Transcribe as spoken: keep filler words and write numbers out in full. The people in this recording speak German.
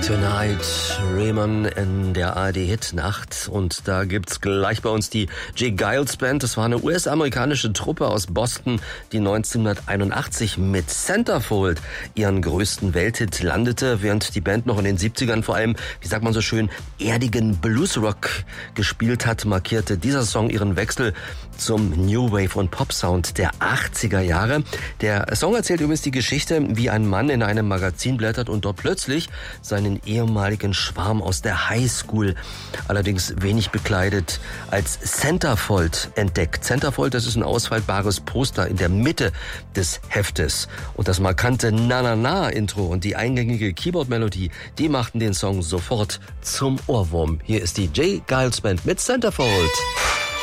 Tonight, Rehmann in der A R D-Hit-Nacht. Und da gibt's gleich bei uns die J. Geils Band. Das war eine U S-amerikanische Truppe aus Boston, die neunzehnhunderteinundachtzig mit Centerfold ihren größten Welthit landete, während die Band noch in den siebzigern vor allem, wie sagt man so schön, erdigen Bluesrock gespielt hat, markierte dieser Song ihren Wechsel zum New Wave und Pop Sound der achtziger Jahre. Der Song erzählt übrigens die Geschichte, wie ein Mann in einem Magazin blättert und dort plötzlich seinen ehemaligen Schwarm aus der Highschool, allerdings wenig bekleidet, als Centerfold entdeckt. Centerfold, das ist ein ausfaltbares Poster in der Mitte des Heftes. Und das markante Na-Na-Na-Intro und die eingängige Keyboard-Melodie, die machten den Song sofort zum Ohrwurm. Hier ist die J. Geils Band mit Centerfold.